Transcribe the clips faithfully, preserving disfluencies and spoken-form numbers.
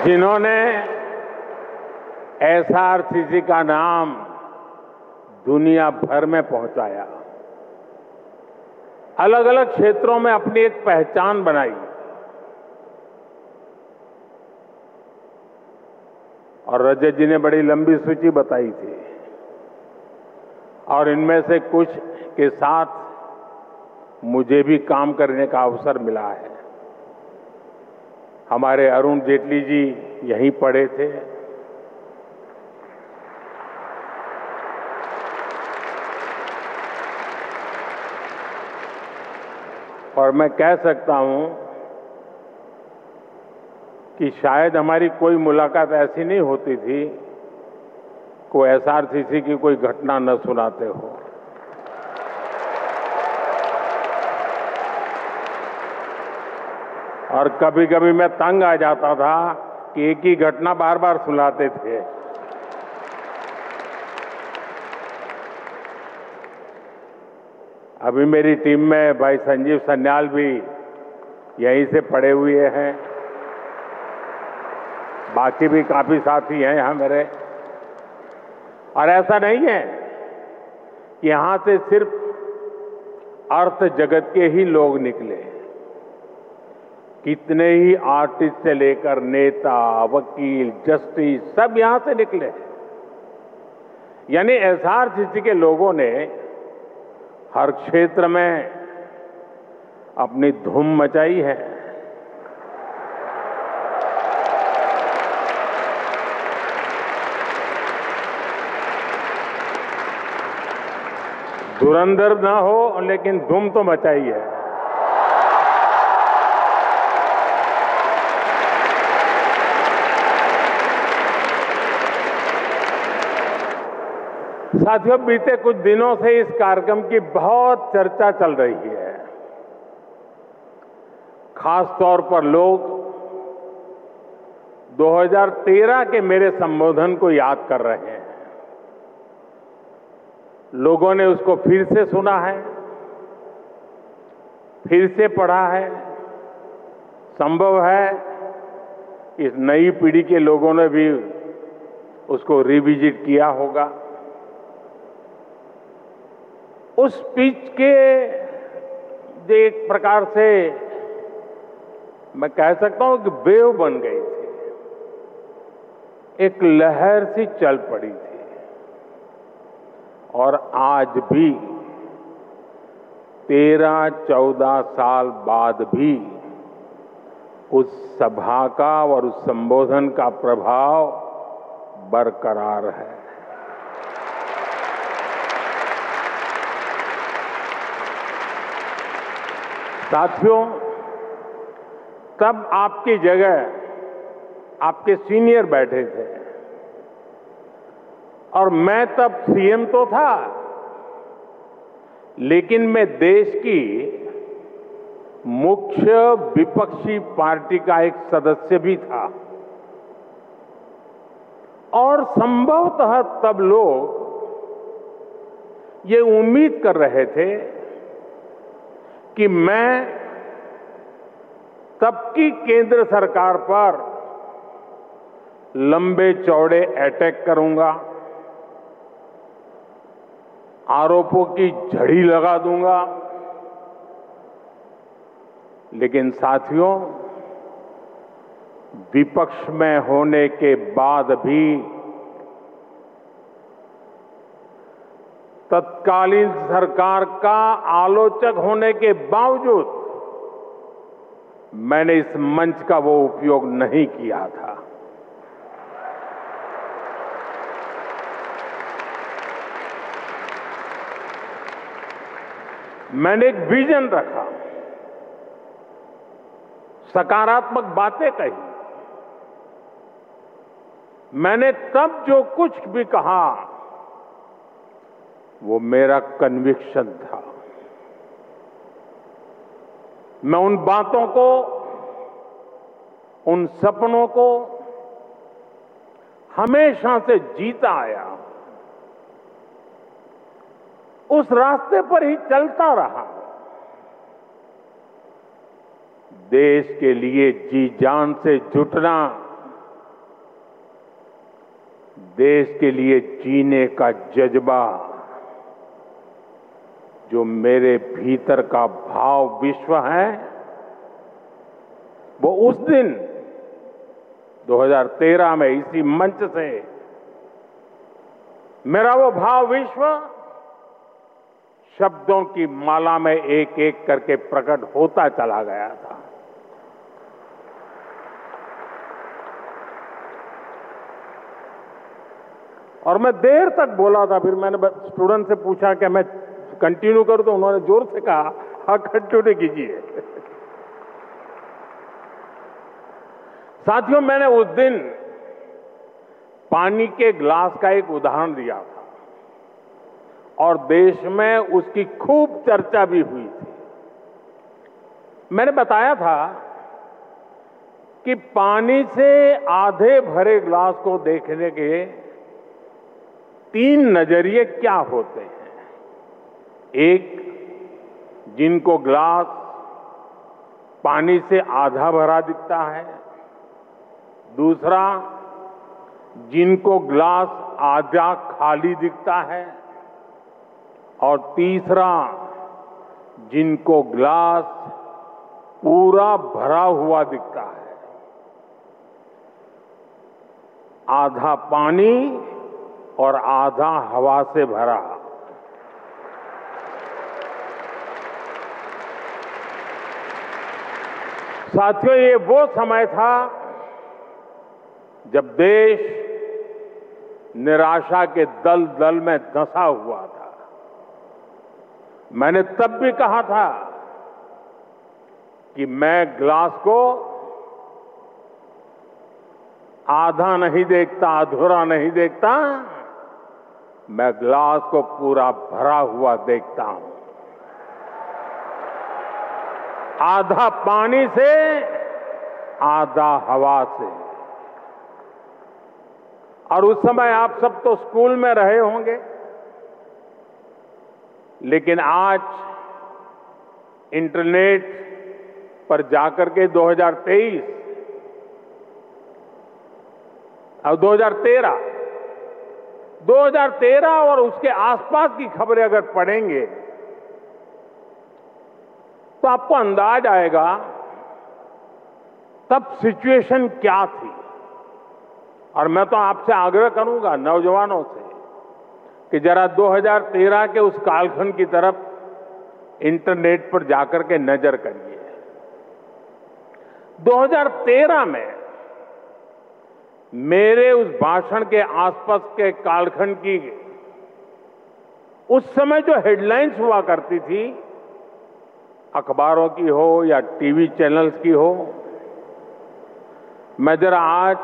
जिन्होंने एसआरसीसी का नाम दुनिया भर में पहुंचाया, अलग अलग क्षेत्रों में अपनी एक पहचान बनाई और रजत जी ने बड़ी लंबी सूची बताई थी और इनमें से कुछ के साथ मुझे भी काम करने का अवसर मिला है। हमारे अरुण जेटली जी यहीं पढ़े थे, और मैं कह सकता हूं कि शायद हमारी कोई मुलाकात ऐसी नहीं होती थी कोई एसआरसीसी की कोई घटना न सुनाते हो। और कभी कभी मैं तंग आ जाता था कि एक ही घटना बार बार सुनाते थे। अभी मेरी टीम में भाई संजीव सन्याल भी यहीं से पड़े हुए हैं, बाकी भी काफी साथी हैं यहां मेरे। और ऐसा नहीं है कि यहां से सिर्फ अर्थ जगत के ही लोग निकले, कितने ही आर्टिस्ट से लेकर नेता, वकील, जस्टिस सब यहां से निकले। यानी एसआरसीसी के लोगों ने हर क्षेत्र में अपनी धूम मचाई है। धुरंधर ना हो लेकिन धूम तो मचाई है। साथियों, बीते कुछ दिनों से इस कार्यक्रम की बहुत चर्चा चल रही है। खास तौर पर लोग दो हज़ार तेरह के मेरे संबोधन को याद कर रहे हैं। लोगों ने उसको फिर से सुना है, फिर से पढ़ा है। संभव है इस नई पीढ़ी के लोगों ने भी उसको रिविजिट किया होगा। उस स्पीच के जो एक प्रकार से मैं कह सकता हूं कि वेव बन गई थी, एक लहर सी चल पड़ी थी। और आज भी तेरह चौदह साल बाद भी उस सभा का और उस संबोधन का प्रभाव बरकरार है। साथियों, तब आपकी जगह आपके सीनियर बैठे थे और मैं तब सीएम तो था, लेकिन मैं देश की मुख्य विपक्षी पार्टी का एक सदस्य भी था। और संभवतः तब लोग ये उम्मीद कर रहे थे कि मैं तब की केंद्र सरकार पर लंबे चौड़े अटैक करूंगा, आरोपों की झड़ी लगा दूंगा। लेकिन साथियों, विपक्ष में होने के बाद भी तत्कालीन सरकार का आलोचक होने के बावजूद मैंने इस मंच का वो उपयोग नहीं किया था। मैंने एक विजन रखा, सकारात्मक बातें कही। मैंने तब जो कुछ भी कहा वो मेरा कन्विक्शन था। मैं उन बातों को, उन सपनों को हमेशा से जीता आया, उस रास्ते पर ही चलता रहा। देश के लिए जी जान से जुटना देश के लिए जीने का जज्बा, जो मेरे भीतर का भाव विश्व है, वो उस दिन दो हज़ार तेरह में इसी मंच से मेरा वो भाव विश्व शब्दों की माला में एक एक करके प्रकट होता चला गया था। और मैं देर तक बोला था। फिर मैंने स्टूडेंट से पूछा कि मैं कंटिन्यू करूं, तो उन्होंने जोर से कहा, हाँ कंटिन्यू कीजिए। साथियों, मैंने उस दिन पानी के ग्लास का एक उदाहरण दिया था और देश में उसकी खूब चर्चा भी हुई थी। मैंने बताया था कि पानी से आधे भरे ग्लास को देखने के तीन नजरिए क्या होते हैं। एक, जिनको ग्लास पानी से आधा भरा दिखता है। दूसरा, जिनको ग्लास आधा खाली दिखता है। और तीसरा, जिनको ग्लास पूरा भरा हुआ दिखता है। आधा पानी और आधा हवा से भरा। साथियों, ये वो समय था जब देश निराशा के दलदल में धंसा हुआ था। मैंने तब भी कहा था कि मैं ग्लास को आधा नहीं देखता, अधूरा नहीं देखता, मैं ग्लास को पूरा भरा हुआ देखता हूं। आधा पानी से, आधा हवा से। और उस समय आप सब तो स्कूल में रहे होंगे, लेकिन आज इंटरनेट पर जाकर के दो हज़ार तेईस और दो हज़ार तेरह दो हज़ार तेरह और उसके आसपास की खबरें अगर पढ़ेंगे तो आपको अंदाज आएगा तब सिचुएशन क्या थी। और मैं तो आपसे आग्रह करूंगा नौजवानों से कि जरा दो हज़ार तेरह के उस कालखंड की तरफ इंटरनेट पर जाकर के नजर करिए। दो हज़ार तेरह में मेरे उस भाषण के आसपास के कालखंड की उस समय जो हेडलाइंस हुआ करती थी, अखबारों की हो या टीवी चैनल्स की हो, मैं जरा आज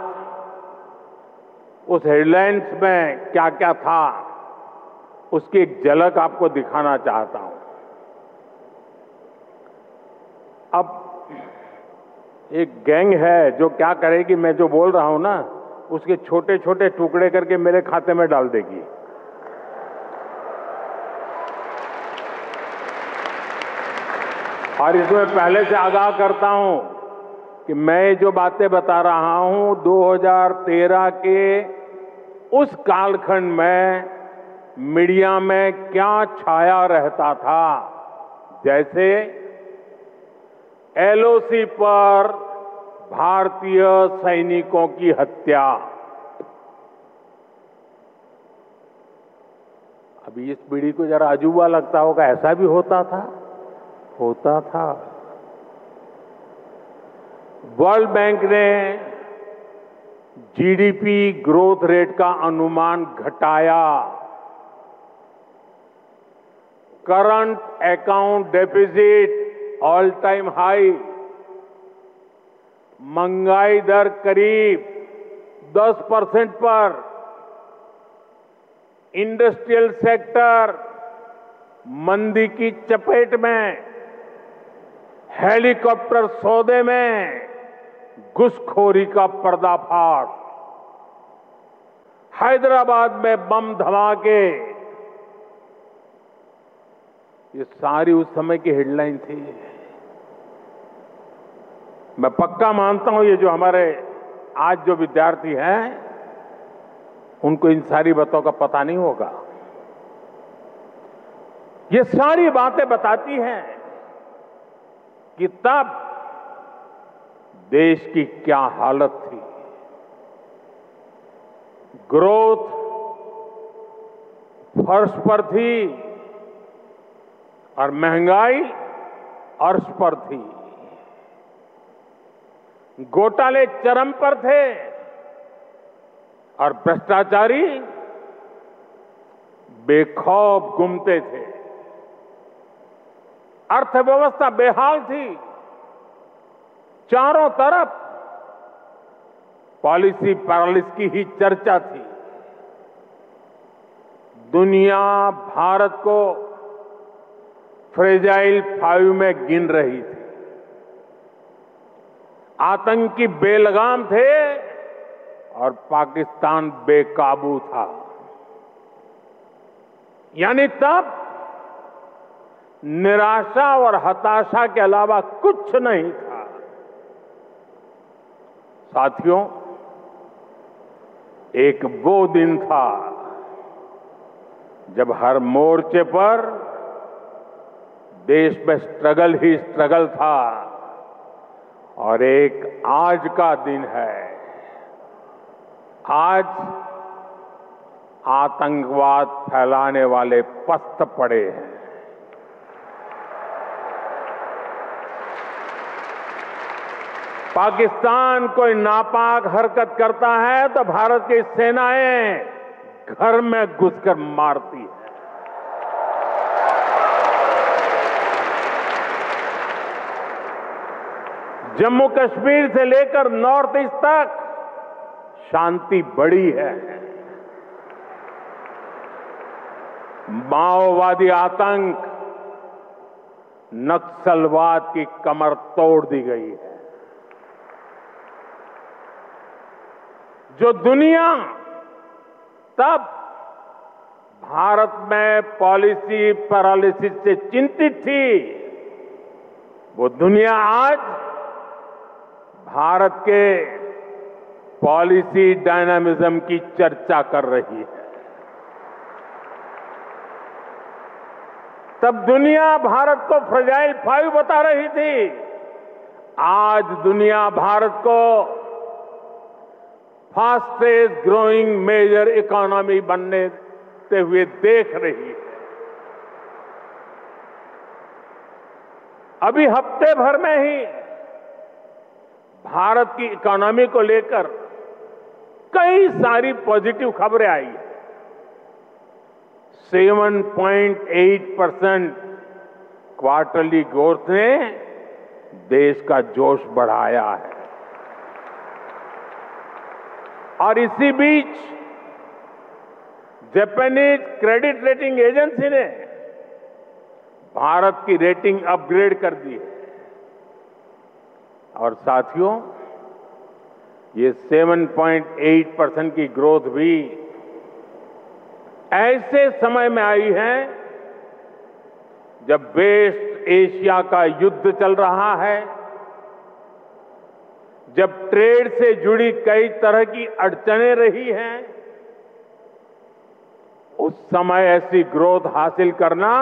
उस हेडलाइंस में क्या क्या था उसकी एक झलक आपको दिखाना चाहता हूं। अब एक गैंग है जो क्या करेगी, मैं जो बोल रहा हूं ना उसके छोटे छोटे टुकड़े करके मेरे खाते में डाल देगी। और इसमें पहले से आगाह करता हूं कि मैं जो बातें बता रहा हूं दो हज़ार तेरह के उस कालखंड में मीडिया में क्या छाया रहता था। जैसे एलओसी पर भारतीय सैनिकों की हत्या। अभी इस पीढ़ी को जरा अजूबा लगता होगा, ऐसा भी होता था होता था। वर्ल्ड बैंक ने जीडीपी ग्रोथ रेट का अनुमान घटाया। Current account deficit all time high. महंगाई दर करीब दस परसेंट पर। इंडस्ट्रियल सेक्टर मंदी की चपेट में। हेलीकॉप्टर सौदे में घुसखोरी का पर्दाफाश। हैदराबाद में बम धमाके। ये सारी उस समय की हेडलाइन थी। मैं पक्का मानता हूं ये जो हमारे आज जो विद्यार्थी हैं उनको इन सारी बातों का पता नहीं होगा। ये सारी बातें बताती हैं कि तब देश की क्या हालत थी। ग्रोथ फर्श पर थी और महंगाई अर्श पर थी। घोटाले चरम पर थे और भ्रष्टाचारी बेखौफ घूमते थे। अर्थव्यवस्था बेहाल थी। चारों तरफ पॉलिसी पैरालिसिस की ही चर्चा थी। दुनिया भारत को फ्रेजाइल फाइव में गिन रही थी। आतंकी बेलगाम थे और पाकिस्तान बेकाबू था। यानी तब निराशा और हताशा के अलावा कुछ नहीं था। साथियों, एक वो दिन था जब हर मोर्चे पर देश में स्ट्रगल ही स्ट्रगल था और एक आज का दिन है। आज आतंकवाद फैलाने वाले पस्त पड़े हैं। पाकिस्तान कोई नापाक हरकत करता है तो भारत की सेनाएं घर में घुसकर मारती है। जम्मू कश्मीर से लेकर नॉर्थ ईस्ट तक शांति बढ़ी है। माओवादी आतंक, नक्सलवाद की कमर तोड़ दी गई है। जो दुनिया तब भारत में पॉलिसी पैरालिसिस से चिंतित थी, वो दुनिया आज भारत के पॉलिसी डायनामिज्म की चर्चा कर रही है। तब दुनिया भारत को फ्रेजाइल फाइव बता रही थी। आज दुनिया भारत को फास्टेस्ट ग्रोइंग मेजर इकोनॉमी बनने ते हुए देख रही है। अभी हफ्ते भर में ही भारत की इकोनॉमी को लेकर कई सारी पॉजिटिव खबरें आई है। सात पॉइंट आठ परसेंट क्वार्टरली ग्रोथ ने देश का जोश बढ़ाया है। और इसी बीच जापानीज क्रेडिट रेटिंग एजेंसी ने भारत की रेटिंग अपग्रेड कर दी है। और साथियों, ये सात पॉइंट आठ परसेंट की ग्रोथ भी ऐसे समय में आई है जब वेस्ट एशिया का युद्ध चल रहा है, जब ट्रेड से जुड़ी कई तरह की अड़चनें रही हैं। उस समय ऐसी ग्रोथ हासिल करना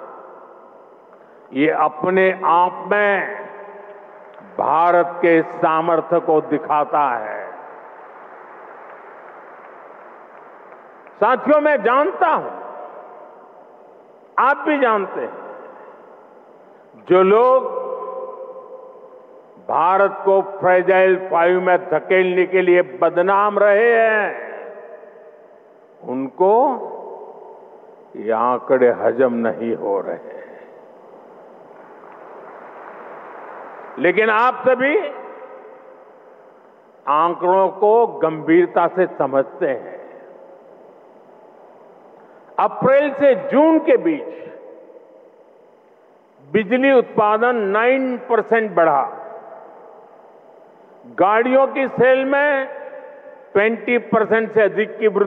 ये अपने आप में भारत के सामर्थ्य को दिखाता है। साथियों, मैं जानता हूं, आप भी जानते हैं, जो लोग भारत को फ्रेजाइल फाइव में धकेलने के लिए बदनाम रहे हैं, उनको ये आंकड़े हजम नहीं हो रहे। लेकिन आप सभी आंकड़ों को गंभीरता से समझते हैं। अप्रैल से जून के बीच बिजली उत्पादन नौ परसेंट बढ़ा। गाड़ियों की सेल में बीस परसेंट से अधिक की वृद्धि